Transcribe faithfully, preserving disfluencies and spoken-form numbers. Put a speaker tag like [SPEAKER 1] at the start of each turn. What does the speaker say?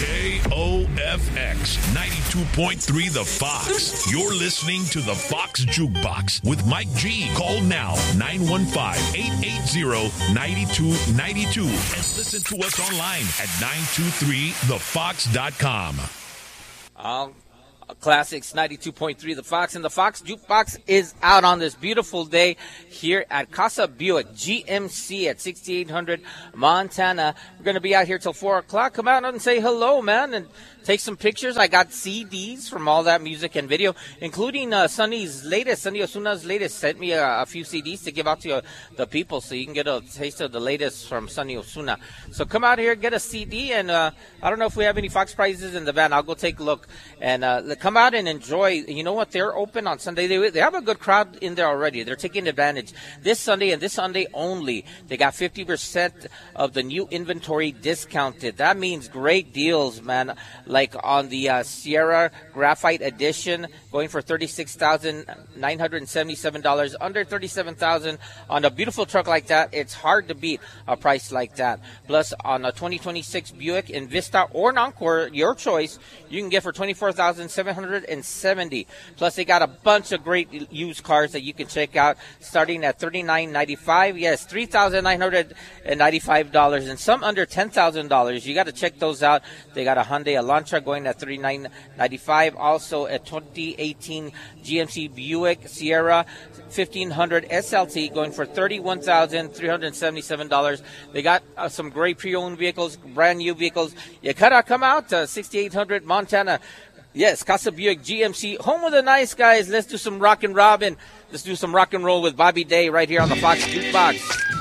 [SPEAKER 1] K O F X ninety-two point three The Fox. You're listening to The Fox Jukebox with Mike G. Call now nine one five, eight eight zero, nine two nine two and listen to us online at nine two three the fox dot com.
[SPEAKER 2] Um, Classics ninety-two point three The Fox, and the Fox Jukebox is out on this beautiful day here at Casa Buick G M C at sixty-eight hundred Montana. We're going to be out here till four o'clock. Come out and say hello, man, and take some pictures. I got C Ds from all that music and video, including uh, Sonny's latest, Sonny Osuna's latest. Sent me a, a few C Ds to give out to uh, the people so you can get a taste of the latest from Sonny Osuna. So come out here, get a C D, and uh, I don't know if we have any Fox prizes in the van. I'll go take a look. And uh, come out and enjoy. You know what? They're open on Sunday. They, they have a good crowd in there already. They're taking advantage. This Sunday and this Sunday only, they got fifty percent of the new inventory discounted. That means great deals, man. Like on the uh, Sierra Graphite Edition, going for thirty-six thousand nine hundred seventy-seven dollars, under thirty-seven thousand dollars. On a beautiful truck like that, it's hard to beat a price like that. Plus, on a twenty twenty-six Buick Envista or Encore, your choice, you can get for twenty-four thousand seven hundred seventy dollars. Plus, they got a bunch of great used cars that you can check out, starting at thirty-nine ninety-five. Yes, three thousand nine hundred ninety-five dollars, and some under ten thousand dollars. You got to check those out. They got a Hyundai Elantra going at thirty-nine ninety-five. Also, a twenty eighteen G M C Buick Sierra fifteen hundred S L T going for thirty-one thousand three hundred seventy-seven dollars. They got uh, some great pre-owned vehicles, brand new vehicles. You gotta come out to sixty-eight hundred Montana. Yes, Casa Buick G M C, home of the nice guys. Let's do some rock and robin. Let's do some rock and roll with Bobby Day right here on the Fox Jukebox.